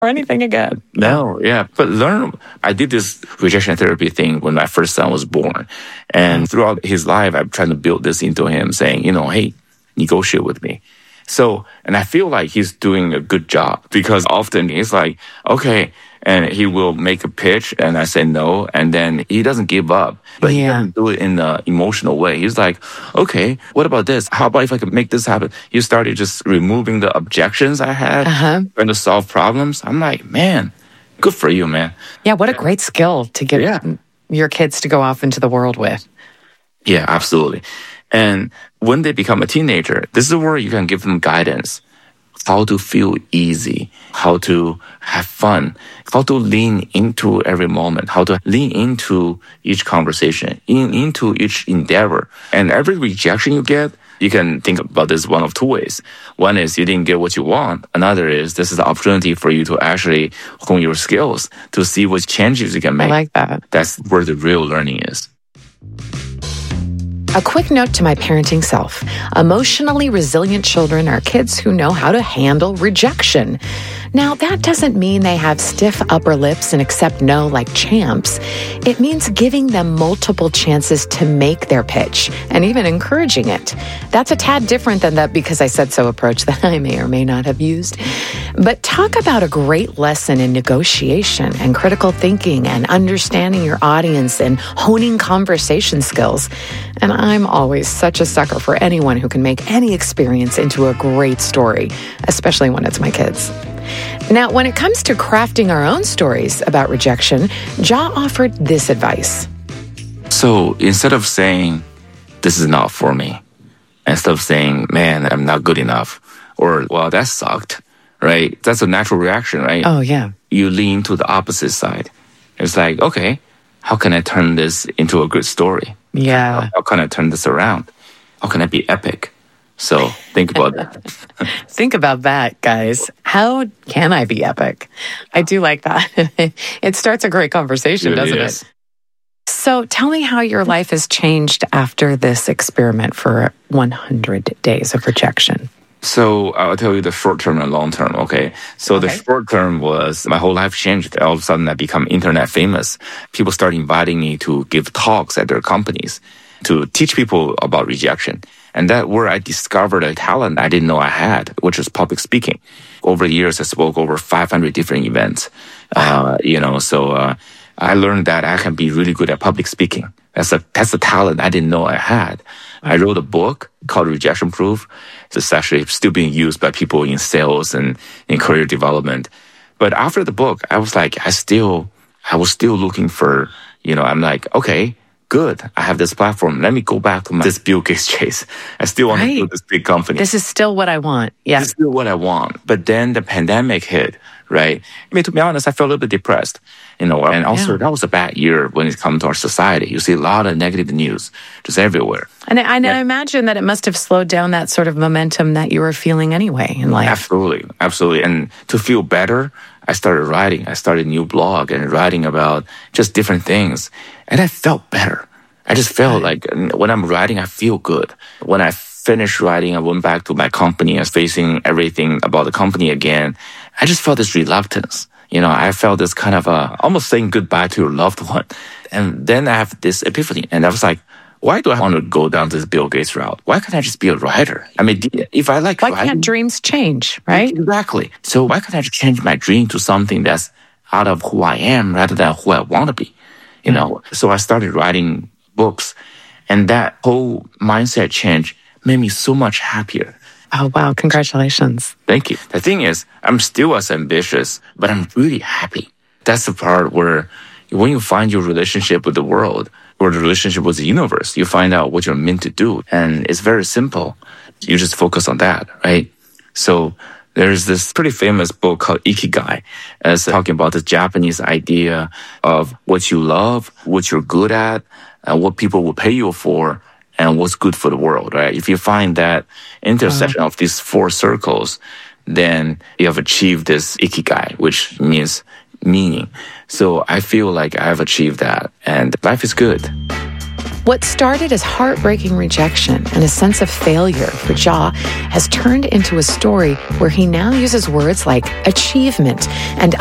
or anything again. No, yeah. But I did this rejection therapy thing when my first son was born. And throughout his life, I'm trying to build this into him saying, hey, negotiate with me. So, and I feel like he's doing a good job because often he's like, okay, and he will make a pitch and I say no, and then he doesn't give up, but he doesn't do it in an emotional way. He's like, okay, what about this? How about if I could make this happen? He started just removing the objections I had trying to solve problems. I'm like, man, good for you, man. Yeah, what a great skill to give your kids to go off into the world with. Yeah, absolutely. And when they become a teenager, this is where you can give them guidance. How to feel easy, how to have fun, how to lean into every moment, how to lean into each conversation, into each endeavor. And every rejection you get, you can think about this one of two ways. One is you didn't get what you want. Another is this is the opportunity for you to actually hone your skills, to see what changes you can make. I like that. That's where the real learning is. A quick note to my parenting self. Emotionally resilient children are kids who know how to handle rejection. Now, that doesn't mean they have stiff upper lips and accept no like champs. It means giving them multiple chances to make their pitch and even encouraging it. That's a tad different than that because I said so approach that I may or may not have used. But talk about a great lesson in negotiation and critical thinking and understanding your audience and honing conversation skills. And I'm always such a sucker for anyone who can make any experience into a great story, especially when it's my kids. Now, when it comes to crafting our own stories about rejection, Jia offered this advice. So instead of saying, this is not for me, instead of saying, man, I'm not good enough, or, well, that sucked, right? That's a natural reaction, right? Oh, yeah. You lean to the opposite side. It's like, okay, how can I turn this into a good story? Yeah. How can I turn this around? How can I be epic? So think about that. Think about that, guys. How can I be epic? I do like that. It starts a great conversation, doesn't it? So tell me how your life has changed after this experiment for 100 days of rejection. So I'll tell you the short term and long term, okay? So the short term was my whole life changed. All of a sudden I become internet famous. People start inviting me to give talks at their companies to teach people about rejection. And that's where I discovered a talent I didn't know I had, which is public speaking. Over the years, I spoke over 500 different events. So I learned that I can be really good at public speaking. That's a talent I didn't know I had. I wrote a book called Rejection Proof. It's actually still being used by people in sales and in career development. But after the book, I was like, I was still looking for, I'm like, okay, good. I have this platform. Let me go back to this Bill Gates chase. I still want to build this big company. This is still what I want. Yeah. This is still what I want. But then the pandemic hit, right? I mean, to be honest, I felt a little bit depressed, and also that was a bad year when it comes to our society. You see a lot of negative news just everywhere. And I imagine that it must have slowed down that sort of momentum that you were feeling anyway in life. Absolutely. And to feel better, I started writing. I started a new blog and writing about just different things. And I felt better. I just felt like when I'm writing, I feel good. When I finished writing, I went back to my company. I was facing everything about the company again. I just felt this reluctance. I felt this kind of almost saying goodbye to your loved one. And then I have this epiphany. And I was like, why do I want to go down this Bill Gates route? Why can't I just be a writer? I mean, if I like writing... Why can't dreams change, right? Exactly. So why can't I just change my dream to something that's out of who I am rather than who I want to be? So I started writing books, and that whole mindset change made me so much happier. Oh, wow. Congratulations. Thank you. The thing is, I'm still as ambitious, but I'm really happy. That's the part where when you find your relationship with the world or the relationship with the universe, you find out what you're meant to do. And it's very simple. You just focus on that, right? So there's this pretty famous book called Ikigai. It's talking about the Japanese idea of what you love, what you're good at, and what people will pay you for, and what's good for the world, right? If you find that intersection of these four circles, then you have achieved this Ikigai, which means meaning. So I feel like I have achieved that, and life is good. What started as heartbreaking rejection and a sense of failure for Jia has turned into a story where he now uses words like achievement and